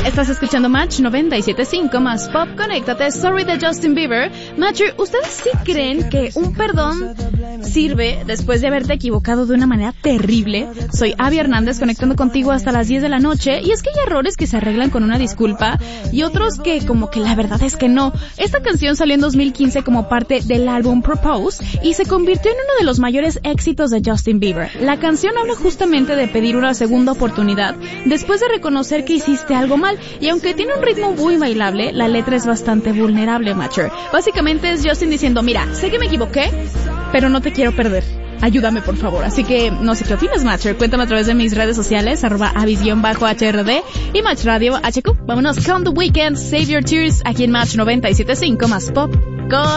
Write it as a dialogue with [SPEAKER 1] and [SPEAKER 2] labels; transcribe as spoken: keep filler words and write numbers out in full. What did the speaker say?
[SPEAKER 1] Estás escuchando Match noventa y siete punto cinco más Pop. Conéctate. Sorry de Justin Bieber. Matcher, ¿ustedes sí creen que un perdón sirve después de haberte equivocado de una manera terrible? Soy Abby Hernández, conectando contigo hasta las diez de la noche. Y es que hay errores que se arreglan con una disculpa y otros que como que la verdad es que no. Esta canción salió en dos mil quince como parte del álbum Propose y se convirtió en uno de los mayores éxitos de Justin Bieber. La canción habla justamente de pedir una segunda oportunidad después de reconocer que hiciste algo mal, y aunque tiene un ritmo muy bailable, la letra es bastante vulnerable, Matcher. Básicamente es Justin diciendo, mira, sé que me equivoqué, pero no te quiero perder. Ayúdame, por favor. Así que, no sé qué opinas, Matcher. Cuéntame a través de mis redes sociales, arroba avis-H R D y Match Radio H Q. Vámonos con The Weeknd, Save Your Tears, aquí en Match noventa y siete punto cinco más Pop. Con